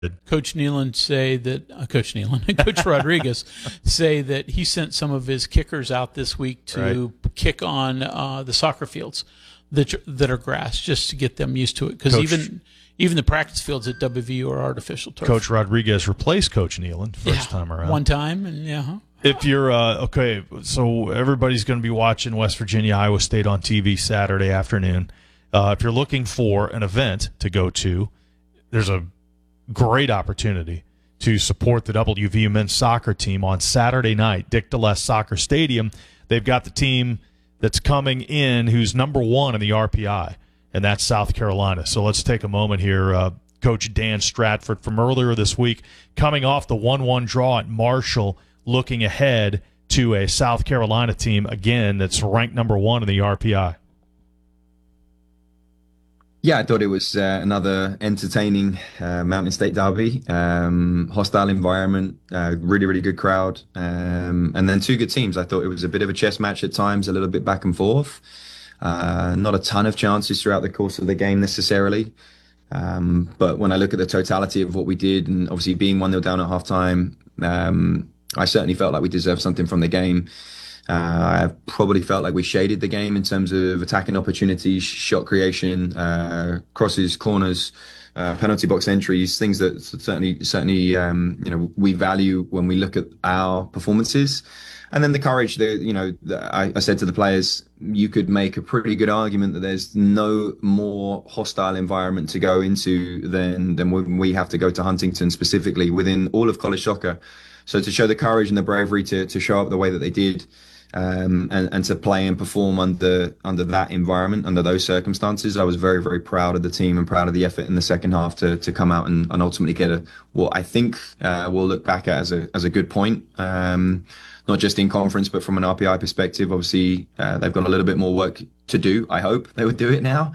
Coach Nealon say that Coach Rodriguez say that he sent some of his kickers out this week to kick on the soccer fields that are grass, just to get them used to it. Because even the practice fields at WVU are artificial turf. Coach Rodriguez replaced Coach Nealon first time around. One time, and If you're okay, so everybody's going to be watching West Virginia, Iowa State on TV Saturday afternoon. If you're looking for an event to go to, there's a great opportunity to support the WVU men's soccer team on Saturday night, Dick DeLess Soccer Stadium. They've got the team that's coming in who's number 1 in the RPI, and that's South Carolina. So let's take a moment here. Coach Dan Stratford from earlier this week, coming off the 1-1 draw at Marshall, looking ahead to a South Carolina team, again, that's ranked number 1 in the RPI. Yeah, I thought it was another entertaining Mountain State derby. Hostile environment, really, really good crowd. And then 2 good teams. I thought it was a bit of a chess match at times, a little bit back and forth. Not a ton of chances throughout the course of the game necessarily. But when I look at the totality of what we did, and obviously being 1-0 down at halftime, I certainly felt like we deserved something from the game. I probably felt like we shaded the game in terms of attacking opportunities, shot creation, crosses, corners, penalty box entries, things that certainly we value when we look at our performances. And then the courage that I said to the players, you could make a pretty good argument that there's no more hostile environment to go into than when we have to go to Huntington, specifically within all of college soccer. So to show the courage and the bravery to show up the way that they did, and to play and perform under that environment, under those circumstances, I was very, very proud of the team and proud of the effort in the second half to come out and ultimately get what I think we'll look back at as a good point. Not just in conference, but from an RPI perspective. Obviously, they've got a little bit more work to do. I hope they would do it now.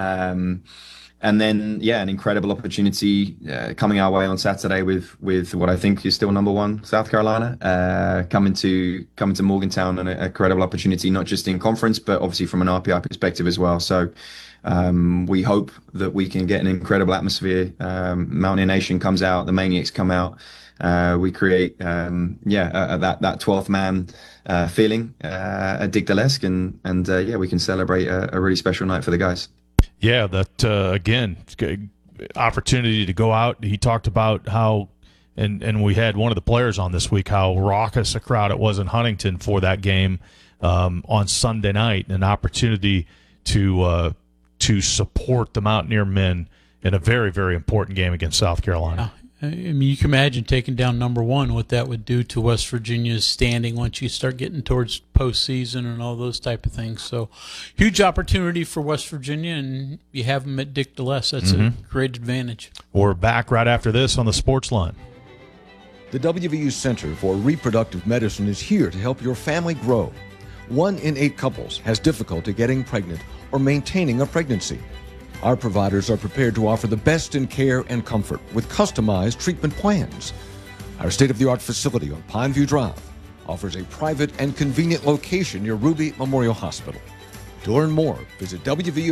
And then, an incredible opportunity coming our way on Saturday with what I think is still number 1, South Carolina, coming to Morgantown, and a credible opportunity, not just in conference, but obviously from an RPI perspective as well. So we hope that we can get an incredible atmosphere. Mountaineer Nation comes out, the Maniacs come out. We create, that 12th man feeling at Dick DeLess, and we can celebrate a really special night for the guys. Yeah, that, again, opportunity to go out. He talked about how, and we had one of the players on this week, how raucous a crowd it was in Huntington for that game on Sunday night, an opportunity to support the Mountaineer men in a very, very important game against South Carolina. I mean, you can imagine taking down number 1, what that would do to West Virginia's standing once you start getting towards postseason and all those type of things. So, huge opportunity for West Virginia, and you have them at Dick DeLess. That's a great advantage. We're back right after this on the Sports Line. The WVU Center for Reproductive Medicine is here to help your family grow. 1 in 8 couples has difficulty getting pregnant or maintaining a pregnancy. Our providers are prepared to offer the best in care and comfort with customized treatment plans. Our state-of-the-art facility on Pineview Drive offers a private and convenient location near Ruby Memorial Hospital. To learn more, visit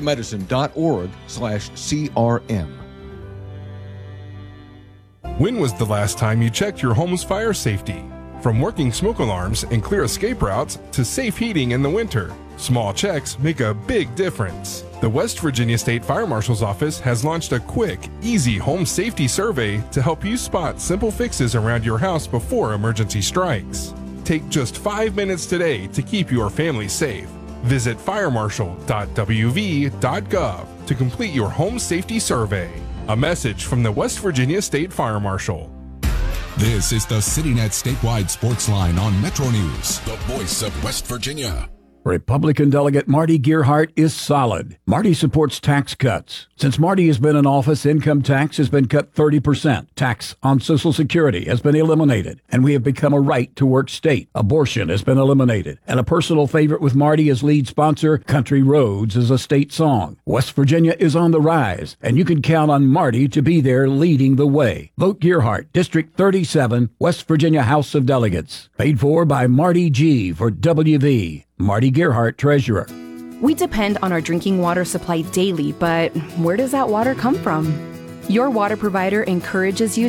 wvumedicine.org/CRM. When was the last time you checked your home's fire safety? From working smoke alarms and clear escape routes to safe heating in the winter, small checks make a big difference. The West Virginia State Fire Marshal's Office has launched a quick, easy home safety survey to help you spot simple fixes around your house before emergency strikes. Take just 5 minutes today to keep your family safe. Visit firemarshal.wv.gov to complete your home safety survey. A message from the West Virginia State Fire Marshal. This is the CityNet Statewide Sports Line on Metro News, the voice of West Virginia. Republican Delegate Marty Gearhart is solid. Marty supports tax cuts. Since Marty has been in office, income tax has been cut 30%. Tax on Social Security has been eliminated, and we have become a right-to-work state. Abortion has been eliminated, and a personal favorite with Marty as lead sponsor, Country Roads, is a state song. West Virginia is on the rise, and you can count on Marty to be there leading the way. Vote Gearhart, District 37, West Virginia House of Delegates. Paid for by Marty G. for WV. Marty Gearhart, Treasurer. We depend on our drinking water supply daily, but where does that water come from? Your water provider encourages you